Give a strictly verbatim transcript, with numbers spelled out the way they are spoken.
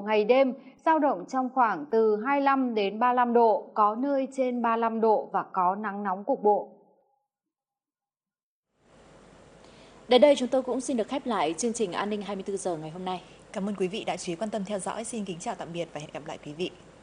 ngày đêm dao động trong khoảng từ hai mươi lăm đến ba mươi lăm độ, có nơi trên ba mươi lăm độ và có nắng nóng cục bộ. Đến đây chúng tôi cũng xin được khép lại chương trình An ninh hai mươi tư giờ ngày hôm nay. Cảm ơn quý vị đã chú ý quan tâm theo dõi. Xin kính chào tạm biệt và hẹn gặp lại quý vị.